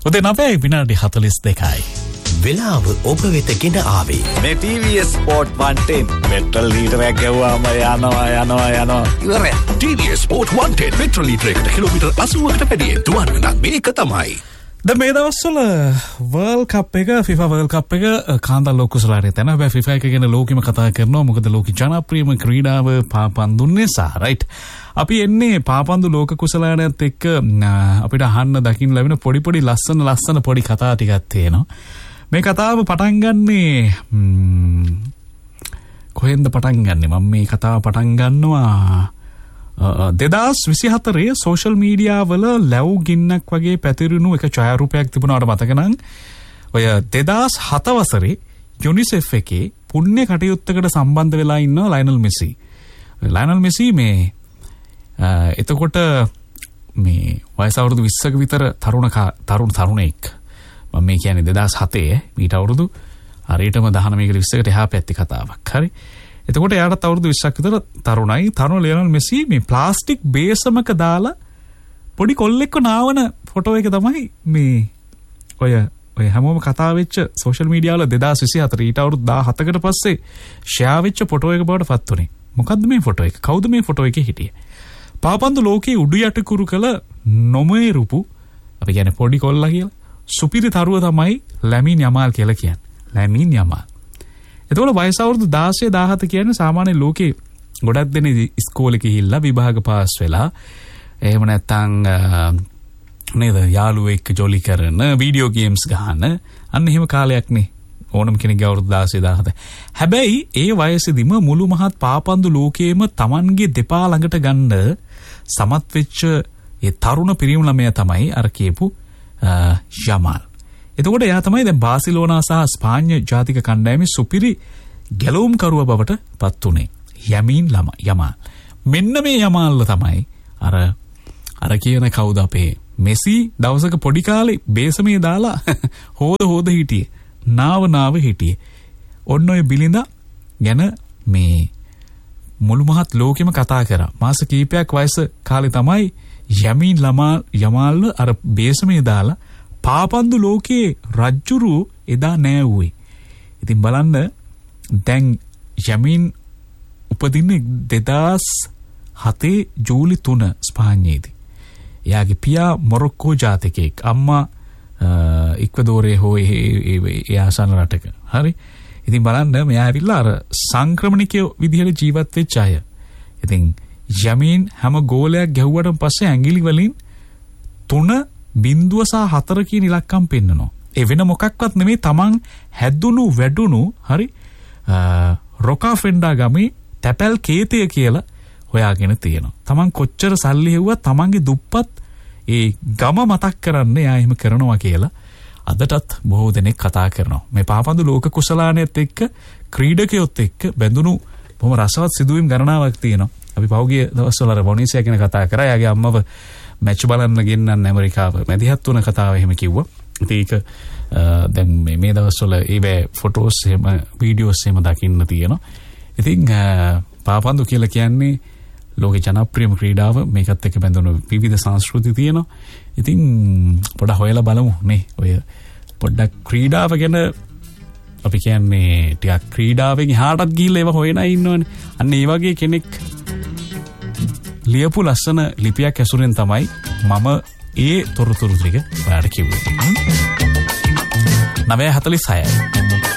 උදේ 9 විනාඩි 42යි. වෙලාව ඔබ වෙත ගෙන ආවේ මේ TVS Sport 110 පෙට්‍රල් ලීටරයක් ගැව්වාම යනවා ඉවරයි. TVS Sport 110 පෙට්‍රල් ලීටරයකට කිලෝමීටර් 80කට වැඩියෙන් දුවන්නේ නම් මේක තමයි. දැන් මේ දවස්වල වර්ල්ඩ් කප් එක FIFA වර්ල්ඩ් කප් එක කාන්තා ලෝකුසලාරේ තන හැබැයි FIFA එක ගැන ලෝකෙම කතා කරනවා මොකද ලෝකේ ජනප්‍රියම ක්‍රීඩාව පාපන්දු නිසා රයිට් අපි එන්නේ පාපන්දු ලෝක කුසලාරයත් එක්ක අපිට අහන්න දකින්න ලැබෙන පොඩි ලස්සන පොඩි කතා ටිකක් තියෙනවා මේ කතාව පටන් ගන්නේ කොහෙන්ද පටන් ගන්නෙ මම මේ කතාව පටන් ගන්නවා 2024 සෝෂල් මීඩියා වල ලැව් ගින්නක් වගේ පැතිරුණු එක ඡායාරූපයක් තිබුණාට මතක නම් ඔය 2007 වසරේ යුනිසෙෆ් එකේ පුණ්‍ය කටයුත්තකට සම්බන්ධ වෙලා ඉන්නවා ලයනල් මෙසි මේ එතකොට මේ වයස අවුරුදු 20ක විතර තරුණෙක් මම මේ කියන්නේ 2007 ඊට අවුරුදු හරියටම 19කට 20කට එහා පැත්තේ කතාවක් හරි එතකොට එයාට අවුරුදු 20ක් විතර තරුණ ලියනල් මෙසි මේ ප්ලාස්ටික් බේසමක දාලා පොඩි කොල්ලෙක්ව නාවන ෆොටෝ එක තමයි මේ ඔය හැමෝම කතා වෙච්ච සෝෂල් මීඩියා වල 2024 ඊට අවුරුදු 17කට පස්සේ ෂෙයා වෙච්ච ෆොටෝ එක බවට පත් වුණේ. මොකද්ද මේ ෆොටෝ එක? කවුද මේ ෆොටෝ එකේ හිටියේ? පාපන්දු ලෝකේ උඩු යටිකුරු කළ නොමේරුපු අපි කියන්නේ පොඩි කොල්ලා කියලා සුපිරි තරුව තමයි ලැමින් යමාල් කියලා කියන්නේ. ලැමින් යමාල්. එතකොට වයස අවුරුදු 16 17 කියන්නේ සාමාන්‍ය ලෝකේ ගොඩක් දෙනේ ඉස්කෝලේ ගිහිල්ලා විභාග පාස් වෙලා එහෙම නැත්නම් නේද යාළුවෙක් එක්ක ජොලි කරන වීඩියෝ ගේම්ස් ගහන අන්න එහෙම කාලයක් නේ ඕනම කෙනෙක්ගේ අවුරුදු 16 17. හැබැයි ඒ වයසේදීම මුළු මහත් පාපන්දු ලෝකයේම Tamanගේ දෙපා ළඟට ගන්න සමත් වෙච්ච ඒ තරුණ පිරිමි ළමයා තමයි අර කියපු යමාල්. එතකොට එයා තමයි දැන් බාසිලෝනා සහ ස්පාඤ්ඤ ජාතික කණ්ඩායමේ සුපිරි ගැලවුම්කරුවා බවට පත් උනේ. යමාල්. මෙන්න මේ යමාල්ල තමයි අර කියන කවුද අපේ මෙසි දවසක පොඩි කාලේ බේසමේ දාලා හොද හිටියේ. නාව හිටියේ. ඔන්න ඔය බිලිඳ ගැන මේ මුළු මහත් ලෝකෙම කතා කරා. මාස කීපයක් වයස කාලේ තමයි යමාල්ව අර බේසමේ දාලා පාපන්දු ලෝකයේ රජ්ජුරු එදා නෑවුවේ. ඉතින් බලන්න දැන් යමින් උපදින්නේ 2007 ජූලි 3 ස්පාඤ්ඤයේදී. එයාගේ පියා මොරොක්කෝ ජාතිකයෙක්. අම්මා ඉක්වදෝරේ හෝ ඒ ආසන්න රටක. හරි. ඉතින් බලන්න මෙයා ඇවිල්ලා අර සංක්‍රමණිකයෝ විදිහට ජීවත් වෙච්ච අය. ඉතින් යමින් හැම ගෝලයක් ගැහුවට පස්සේ ඇඟිලි වලින් 3.4 කියන ඉලක්කම් පෙන්නනවා. ඒ වෙන මොකක්වත් නෙමෙයි තමන් හැදුණු වැඩුණු හරි රොකාෆෙන්ඩා ගමේ තැපැල් කේතය කියලා හොයාගෙන තියෙනවා. තමන් කොච්චර සල්ලි හෙව්වත් තමන්ගේ දුප්පත් ඒ ගම මතක් කරන්න එයා එහෙම කරනවා කියලා අදටත් බොහෝ දෙනෙක් කතා කරනවා. මේ පාපන්දු ලෝක කුසලානයත් එක්ක ක්‍රීඩකයොත් එක්ක බැඳුණු බොහොම රසවත් සිදුවීම් ගණනාවක් තියෙනවා. අපි පහුගිය දවස්වල අර බොනීසියා ගැන කතා කරා. එයාගේ අම්මව මැච් බලන්න ගෙන්නන්න ඇමරිකාව මැදිහත් වුණ කතාව එහෙම කිව්වා. ඉතින් ඒක දැන් මේ දවස්වල ඒවේ ෆොටෝස් එහෙම වීඩියෝස් එහෙම දකින්න තියෙනවා. ඉතින් පාපන්දු කියලා කියන්නේ ලෝකේ ජනප්‍රියම ක්‍රීඩාව. මේකත් එක්ක බැඳුණු විවිධ සංස්කෘති තියෙනවා. ඉතින් පොඩ්ඩක් හොයලා බලමු නේ. ඔය පොඩ්ඩක් ක්‍රීඩාව ගැන අපි කියන්නේ ටිකක් ක්‍රීඩාවෙන් එහාටත් ගිහිල්ලා ඒව හොයනා ඉන්නවනේ. අන්න ඒ වගේ කෙනෙක් ලියපු ලස්සන ලිපියක් ඇසුරෙන් තමයි මම ඒ තොරතුරු ටික ඔයාලට කිව්වේ. 9:46